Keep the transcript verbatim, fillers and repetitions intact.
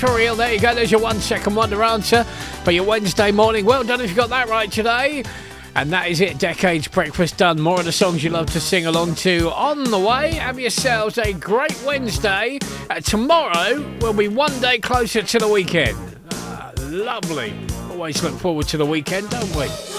For real, there you go. There's your one second wonder answer for your Wednesday morning. Well done if you got that right today. And that is it. Decades Breakfast done. More of the songs you love to sing along to on the way. Have yourselves a great Wednesday. Uh, tomorrow will be one day closer to the weekend. Uh, lovely. Always look forward to the weekend, don't we?